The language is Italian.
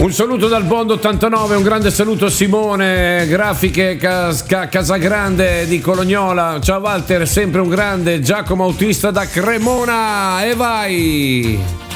Un saluto dal Bond 89, un grande saluto a Simone, grafiche Casagrande di Colognola. Ciao Walter, sempre un grande. Giacomo Autista da Cremona, e vai!